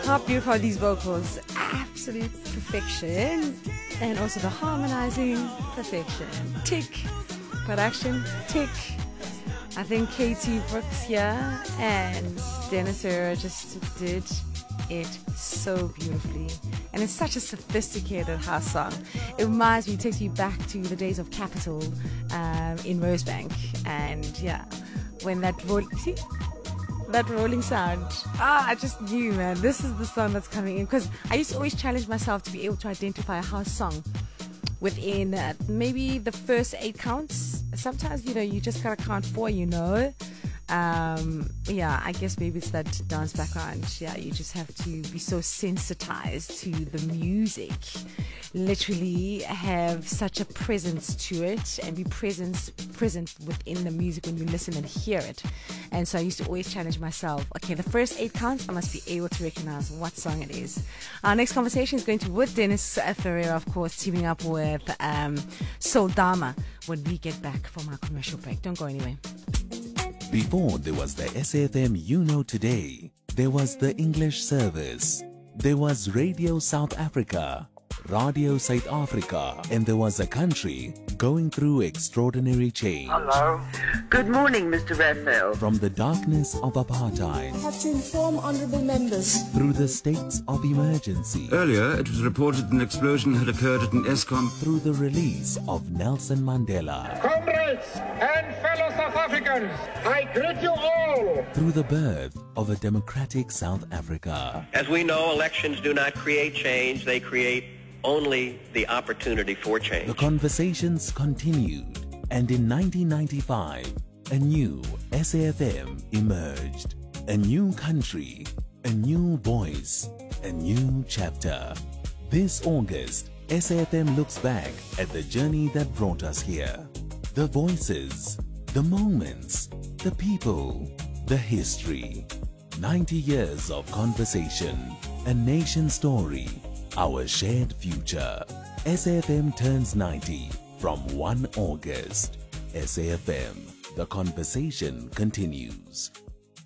How beautiful are these vocals? Absolute perfection. And also the harmonizing, perfection. Tick. Production, tick. I think Katie Brooks here and Dennis Herrera just did it so beautifully. And it's such a sophisticated house song. It reminds me, it takes me back to the days of Capitol in Rosebank. And yeah, when that rolling sound. I just knew, man, this is the song that's coming in. Because I used to always challenge myself to be able to identify a house song within maybe the first 8 counts. Sometimes, you just gotta count 4, yeah, I guess maybe it's that dance background. Yeah, you just have to be so sensitized to the music, literally have such a presence to it and be present within the music when you listen and hear it. And so I used to always challenge myself, okay, the first 8 counts, I must be able to recognize what song it is. Our next conversation is going to be with Dennis Ferreira, of course, teaming up with Soldama when we get back from our commercial break. Don't go anywhere. Before there was the SAFM you know today, there was the English service, there was Radio South Africa, Radio South Africa, and there was a country going through extraordinary change. Hello. Good morning, Mr. Raphael. From the darkness of apartheid, I have to inform honourable members, through the states of emergency, Earlier, it was reported an explosion had occurred at an ESCOM. through the release of Nelson Mandela, Comrades and fellow South Africans, I greet you all. through the birth of a democratic South Africa. As we know, elections do not create change, they create only the opportunity for change. The conversations continued, and in 1995, a new SAFM emerged. A new country, a new voice, a new chapter. This August, SAFM looks back at the journey that brought us here. The voices, the moments, the people, the history. 90 years of conversation, a nation story, our shared future. SAFM turns 90 from 1 August. SAFM, the conversation continues.